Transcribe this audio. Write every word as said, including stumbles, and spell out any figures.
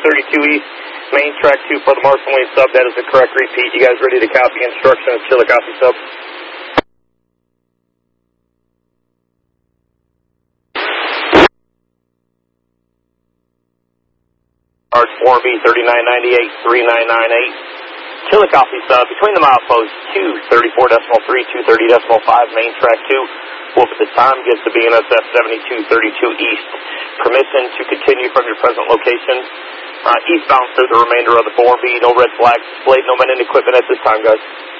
thirty-two East, main track two for the Marshall Lane sub. That is the correct repeat. You guys ready to copy instructions? Chillicothe sub. Arch four B thirty-nine ninety-eight, three nine nine eight. Chillicothe sub, between the mileposts two thirty-four decimal three, two thirty decimal five, main track two. Wolf at the time gives the B N S F seventy-two thirty-two East permission to continue from your present location. Uh, eastbound through the remainder of the four B, no red flags displayed, no men in equipment at this time, guys.